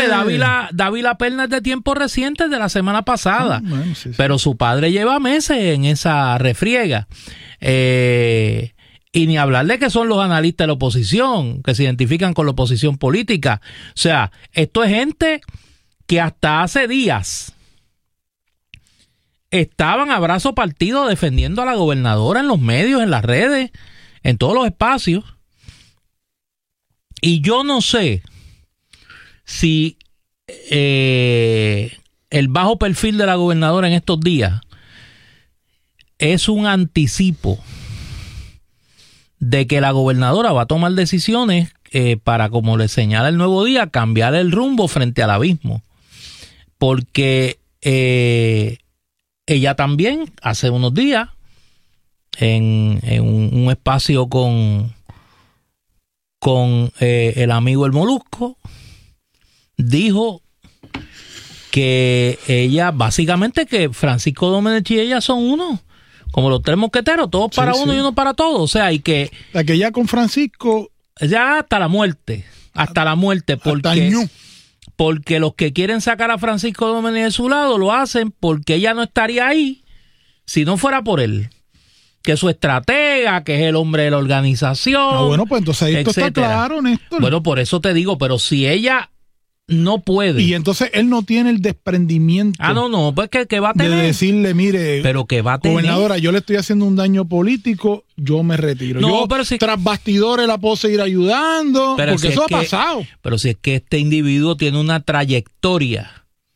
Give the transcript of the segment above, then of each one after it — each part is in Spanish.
Dávila Perna es de tiempo reciente, de la semana pasada. Bueno, sí. Pero su padre lleva meses en esa refriega. Y ni hablar de que son los analistas de la oposición, que se identifican con la oposición política. O sea, esto es gente que hasta hace días estaban a brazo partido defendiendo a la gobernadora en los medios, en las redes, en todos los espacios. Y yo no sé si el bajo perfil de la gobernadora en estos días es un anticipo de que la gobernadora va a tomar decisiones para, como le señala el Nuevo Día, cambiar el rumbo frente al abismo. Porque ella también, hace unos días, en un espacio con el amigo El Molusco, dijo que ella, básicamente, que Francisco Domenech y ella son uno, como los tres mosqueteros, todos para uno y uno para todos. O sea, y que la que ya con Francisco, ya hasta la muerte, porque los que quieren sacar a Francisco Domenech de su lado lo hacen porque ella no estaría ahí si no fuera por él, que es su estratega, que es el hombre de la organización. Bueno, pues entonces ahí esto está claro, Néstor. Bueno, por eso te digo, pero si ella no puede. Y entonces él no tiene el desprendimiento. No, pues que va a tener. De decirle, mire, pero que va a tener. Gobernadora, yo le estoy haciendo un daño político, yo me retiro. No, yo pero si, tras bastidores la puedo seguir ayudando, porque si eso ha pasado. Pero si es que este individuo tiene una trayectoria.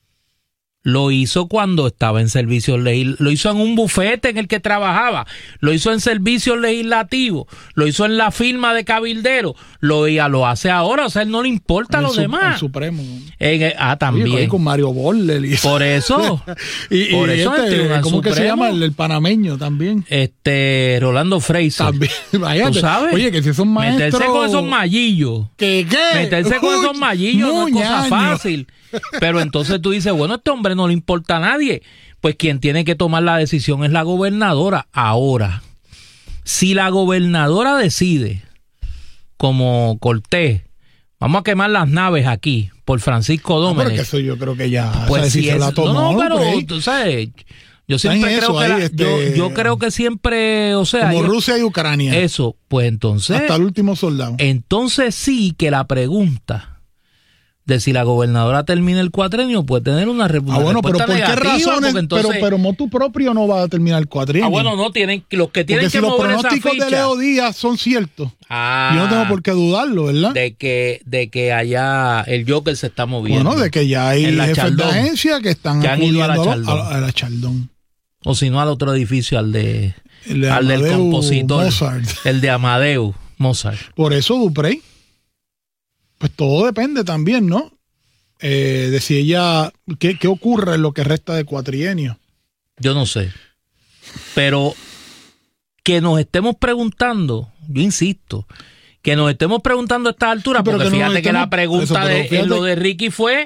Lo hizo cuando estaba en servicios legislativos, lo hizo en un bufete en el que trabajaba, lo hizo en servicios legislativos, lo hizo en la firma de cabildero, lo hace ahora, o sea, él no le importa a los demás. El Supremo. También. Oye, con Mario Borler. Por eso. por eso ¿cómo que se llama? El panameño también. Rolando Fraser. También, ¿tú sabes? Oye, que si son maestros. Meterse con esos mallillos. ¿Qué? Meterse con esos mallillos no es cosa fácil. Pero entonces tú dices, bueno, este hombre no le importa a nadie. Pues quien tiene que tomar la decisión es la gobernadora. Ahora, si la gobernadora decide, como Cortés, vamos a quemar las naves aquí por Francisco Domenech. Porque eso yo creo que ya pues si se la tomó. No, pero tú sabes, yo siempre creo que yo creo que siempre, o sea, como Rusia y Ucrania. Eso, pues entonces hasta el último soldado. Entonces sí que la pregunta de si la gobernadora termina el cuatrenio puede tener una respuesta pero ¿por qué razones? Entonces, pero motu propio no va a terminar el cuatrienio. No tienen, los que tienen porque que mover esa ficha. Si los pronósticos de Leo Díaz son ciertos, yo no tengo por qué dudarlo, ¿verdad? De que allá el Joker se está moviendo. Bueno, de que ya hay jefes de agencia que están que han ido a la Chaldón. O si no al otro edificio, al del compositor, Mozart. El de Amadeus Mozart. Por eso Duprey. Pues todo depende también, ¿no? De si ella, ¿qué ocurre en lo que resta de cuatrienio? Yo no sé. Pero que nos estemos preguntando, yo insisto, que nos estemos preguntando a estas alturas, porque fíjate que la pregunta en lo de Ricky fue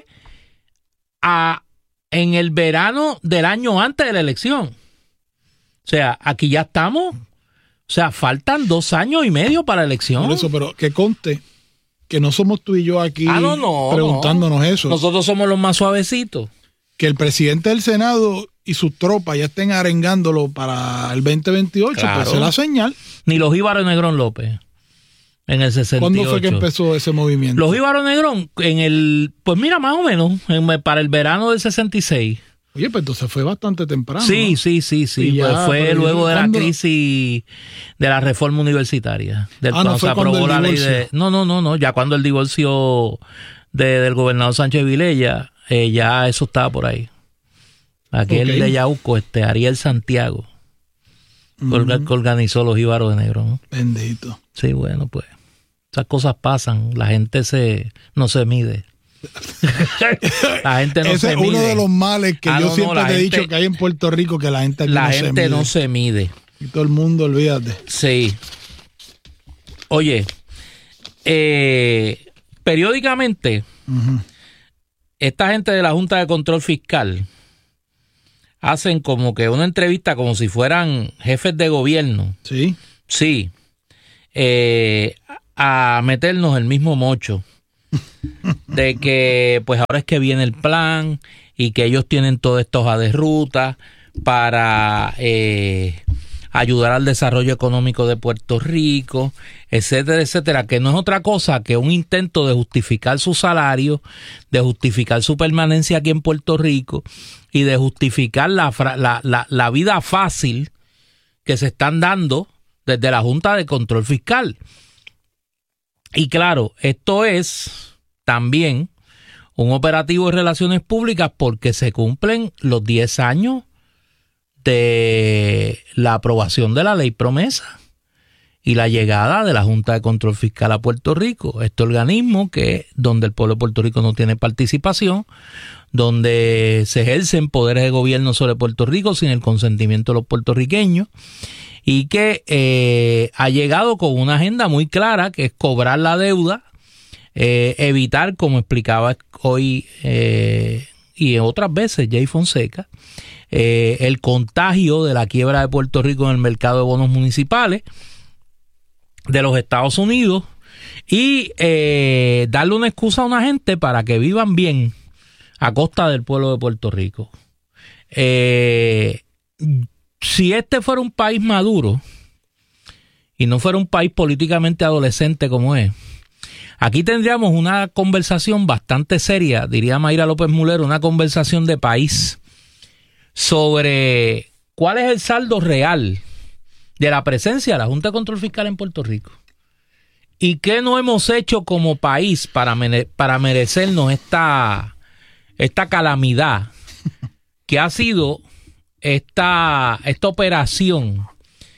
en el verano del año antes de la elección. O sea, aquí ya estamos, o sea, faltan 2 años y medio para la elección. Por eso, pero que conste que no somos tú y yo aquí preguntándonos eso. Nosotros somos los más suavecitos. Que el presidente del Senado y sus tropas ya estén arengándolo para el 2028, claro. Pues es la señal. Ni los Jíbaros Negrón López en el 68. ¿Cuándo fue que empezó ese movimiento? Los Jíbaros Negrón pues mira, más o menos, para el verano del 66. Oye, pues entonces fue bastante temprano. Sí, ¿no? sí. Pues fue luego de la crisis de la reforma universitaria. No fue cuando aprobó el la ley divorcio. No. Ya cuando el divorcio del gobernador Sánchez Vilella, ya eso estaba por ahí. Aquel de Yauco, Ariel Santiago, que organizó los Jíbaros de Negro, ¿no? Bendito. Sí, bueno, pues esas cosas pasan. La gente no se mide. La gente no se mide. Ese es uno de los males que yo siempre te he dicho que hay en Puerto Rico, que la gente aquí no se mide. Y todo el mundo, olvídate. Sí. Oye, periódicamente, esta gente de la Junta de Control Fiscal hacen como que una entrevista como si fueran jefes de gobierno. Sí. Sí. A meternos el mismo mocho de que pues ahora es que viene el plan y que ellos tienen toda esta hoja de ruta para ayudar al desarrollo económico de Puerto Rico, etcétera, etcétera, que no es otra cosa que un intento de justificar su salario, de justificar su permanencia aquí en Puerto Rico y de justificar la vida fácil que se están dando desde la Junta de Control Fiscal. Y claro, esto es también un operativo de relaciones públicas porque se cumplen los 10 años de la aprobación de la ley promesa y la llegada de la Junta de Control Fiscal a Puerto Rico, este organismo que donde el pueblo de Puerto Rico no tiene participación, donde se ejercen poderes de gobierno sobre Puerto Rico sin el consentimiento de los puertorriqueños y que ha llegado con una agenda muy clara que es cobrar la deuda, evitar, como explicaba hoy y otras veces Jay Fonseca, el contagio de la quiebra de Puerto Rico en el mercado de bonos municipales de los Estados Unidos y darle una excusa a una gente para que vivan bien a costa del pueblo de Puerto Rico. Si este fuera un país maduro y no fuera un país políticamente adolescente como es, aquí tendríamos una conversación bastante seria, diría Mayra López Mulero, una conversación de país sobre cuál es el saldo real de la presencia de la Junta de Control Fiscal en Puerto Rico y qué no hemos hecho como país para merecernos esta calamidad que ha sido esta operación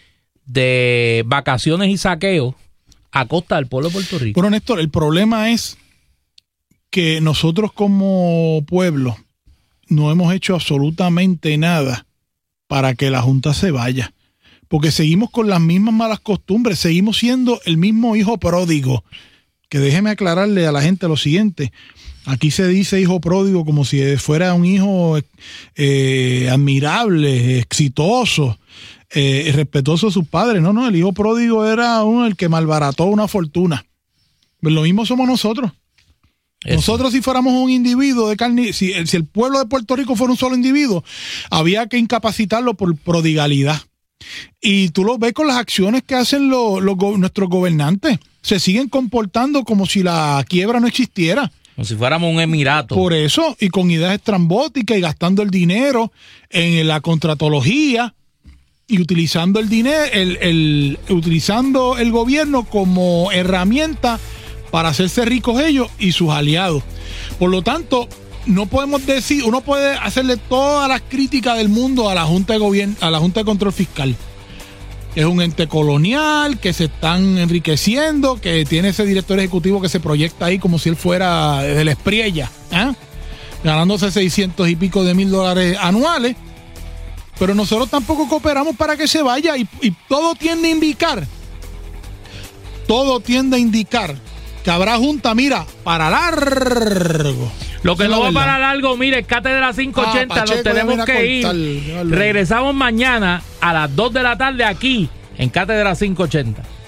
de vacaciones y saqueos a costa del pueblo de Puerto Rico. Bueno, Néstor, el problema es que nosotros como pueblo no hemos hecho absolutamente nada para que la Junta se vaya, porque seguimos con las mismas malas costumbres, seguimos siendo el mismo hijo pródigo, que déjeme aclararle a la gente lo siguiente, aquí se dice hijo pródigo como si fuera un hijo admirable, exitoso, respetuoso de sus padres. No, el hijo pródigo era el que malbarató una fortuna. Pues lo mismo somos nosotros. Eso. Nosotros si fuéramos un individuo de carne, si el pueblo de Puerto Rico fuera un solo individuo, había que incapacitarlo por prodigalidad. Y tú lo ves con las acciones que hacen nuestros gobernantes. Se siguen comportando como si la quiebra no existiera. Como si fuéramos un emirato. Por eso, y con ideas estrambóticas y gastando el dinero en la contratología y utilizando el dinero, utilizando el gobierno como herramienta para hacerse ricos ellos y sus aliados. Por lo tanto, no podemos decir, uno puede hacerle todas las críticas del mundo a la Junta de Gobierno, a la Junta de Control Fiscal. Es un ente colonial, que se están enriqueciendo, que tiene ese director ejecutivo que se proyecta ahí como si él fuera de la Espriella, ganándose 600 y pico de $1,000 anuales. Pero nosotros tampoco cooperamos para que se vaya y todo tiende a indicar que habrá junta, mira, para largo. Lo que no va para largo, mire, Cátedra 580, Pacheco, nos tenemos que ir. Regresamos mañana a las 2 de la tarde aquí en Cátedra 580.